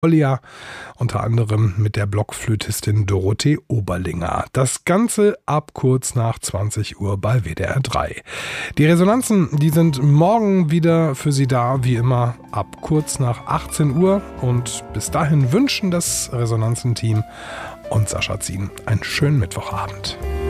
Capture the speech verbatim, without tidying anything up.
Olja, unter anderem mit der Blockflötistin Dorothee Oberlinger. Das Ganze ab kurz nach zwanzig Uhr bei W D R drei. Die Resonanzen, die sind morgen wieder für Sie da, wie immer, ab kurz nach achtzehn Uhr. Und bis dahin wünschen das Resonanzenteam und Sascha Zien einen schönen Mittwochabend.